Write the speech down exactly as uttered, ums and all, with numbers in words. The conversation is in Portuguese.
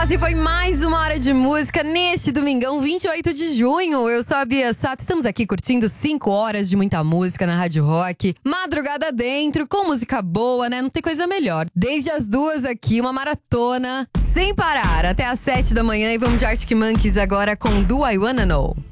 Assim foi mais uma hora de música neste domingão, vinte e oito de junho. Eu sou a Bia Sato, estamos aqui curtindo cinco horas de muita música na Rádio Rock. Madrugada dentro, com música boa, né? Não tem coisa melhor. Desde as duas aqui, uma maratona sem parar, até as sete da manhã. E vamos de Arctic Monkeys agora com Do I Wanna Know.